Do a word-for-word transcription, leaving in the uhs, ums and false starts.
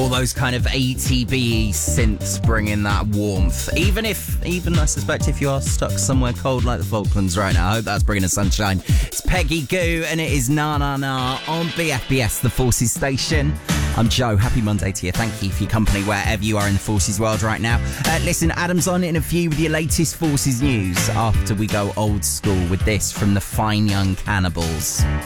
all those kind of A T B synths bringing that warmth. Even if, even I suspect if you are stuck somewhere cold like the Falklands right now, I hope that's bringing the sunshine. It's Peggy Goo and it is Na Na Na on B F B S, the Forces station. I'm Joe. Happy Monday to you. Thank you for your company wherever you are in the Forces world right now. Uh, listen, Adam's on in a few with your latest Forces news after we go old school with this from the Fine Young Cannibals.